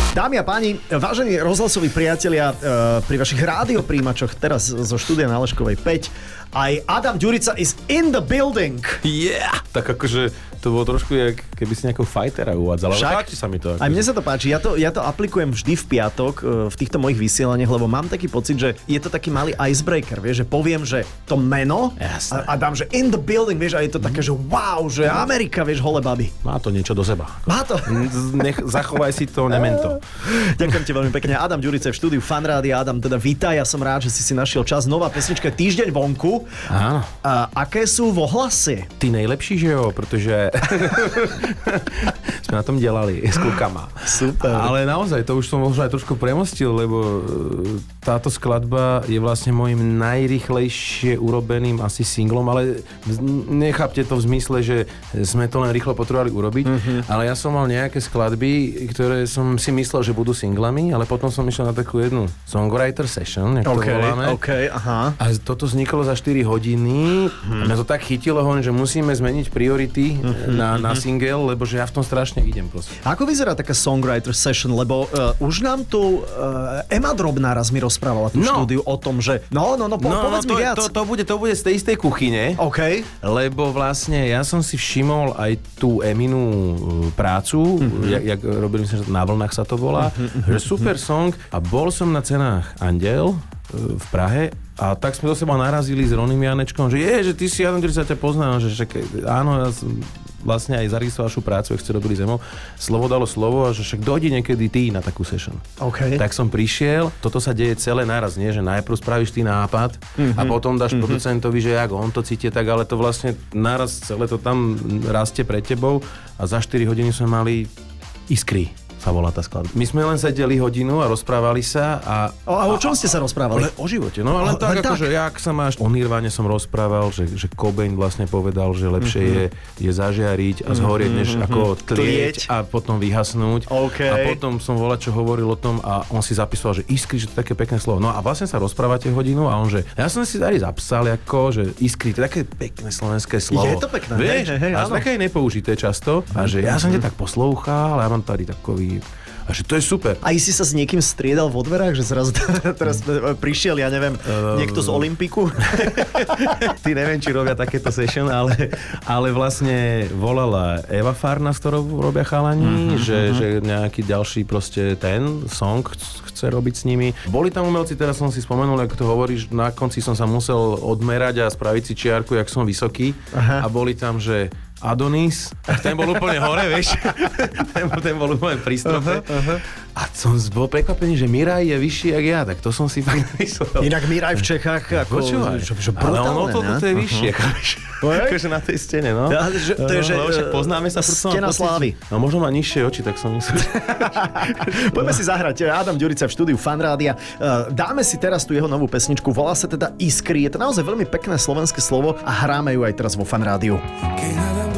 Dámy a páni, vážení rozhlasoví priatelia, pri vašich rádiopríjimačoch teraz zo štúdia na Leškovej 5, aj Adam Ďurica is in the building. Yeah! Tak akože to bolo trošku, jak keby si nejakého fightera uvádzal, ale páči sa mi to. Aj mne sa to páči, ja to aplikujem vždy v piatok v týchto mojich vysielaniach, lebo mám taký pocit, že je to taký malý icebreaker, vieš, že poviem, že to meno a dám, že in the building, vieš, a je to také, že wow, že Amerika, vieš, hole baby. Má to niečo do seba. Má to. Zachovaj si to, nemen to. Ďakujem ti veľmi pekne. Adam Ďurica v štúdiu Fan Rádia. Adam, teda vítaj, ja som rád, že si našiel čas. Nová pesnička Týždeň vonku. Áno. A aké sú v ohlase? Ty nejlepší, že jo, protože sme na tom delali s klukama. Super. Ale naozaj, to už som možno aj trošku premostil, lebo táto skladba je vlastne môjim najrýchlejšie urobeným asi singlom, ale nechápte to v zmysle, že sme to len rýchlo potrebovali urobiť, ale ja som mal nejaké skladby, ktoré som si myslel, že budú singlami, ale potom som išiel na takú jednu songwriter session, jak to voláme. Aha. A toto vzniklo za 4 hodiny. A mňa to tak chytilo, že musíme zmeniť priority na single, lebo že ja v tom strašne idem proste. Ako vyzerá taká songwriter session? Lebo už nám tu Ema Drobná raz mi rozprávala tú štúdiu o tom, že povedz mi viac. To bude z tej istej kuchyne. OK. Lebo vlastne ja som si všimol aj tú Eminu prácu, jak robili sme, že Na vlnách sa to volá, že super song, a bol som na cenách Andiel v Prahe a tak sme do seba narazili s Ronym Janečkom, že ty si Adam Ďurica, ťa poznám, že áno, ja som vlastne aj zaregistroval vašu prácu, ak ste robili Zemou. Slovo dalo slovo a že však dojdi niekedy ty na takú session. Okay. Tak som prišiel, toto sa deje celé naraz, nie? Že najprv spravíš ty nápad a potom dáš producentovi, že jak on to cíti, tak ale to vlastne naraz celé to tam rastie pred tebou a za 4 hodiny sme mali Iskry sa volá tá skladba. My sme len sedeli hodinu a rozprávali sa a o čom ste sa rozprávali? O živote, no ale tak akože jak sa máš, o Nirvane som rozprával, že Cobain vlastne povedal, že lepšie je zažiariť a zhorieť, než ako tlieť a potom vyhasnúť. Okay. A potom som čo hovoril o tom a on si zapísal, že Iskry, že to je také pekné slovo. No a vlastne sa rozprávate hodinu a on, že ja som si tady zapsal ako, že Iskry, to je také pekné slovenské slovo. Je to pekné. Vieš, a také aj nepoužité často. A že ja som ťa tak poslúchal, ale ja mám tady takový. A že to je super. A si sa s niekým striedal vo dverách, že zrazu teraz prišiel, ja neviem, niekto z Olympiku? Ty neviem, či robia takéto session, ale vlastne volala Eva Farna, s ktorou robia chalani, že nejaký ďalší proste ten song chce robiť s nimi. Boli tam umelci, teraz som si spomenul, ako to hovoríš, na konci som sa musel odmerať a spraviť si čiarku, jak som vysoký. Aha. A boli tam, že Adonis, ten bol úplne hore, vieš. ten bol úplne pri strope. A som bol prekvapený, že Miraj je vyšší jak ja, tak to som si fakt nemyslel. Inak Miraj v Čechách ako ale ono to je vyššie, akože na tej stene, no. To je, že však poznáme sa. Stena slávy. No možno má nižšie oči, tak som myslel. Poďme si zahrať. Adam Ďurica v štúdiu Fan Rádia. Dáme si teraz tú jeho novú pesničku, volá sa teda Iskry. Je to naozaj veľmi pekné slovenské slovo a hráme ju aj teraz vo Fan Rádiu.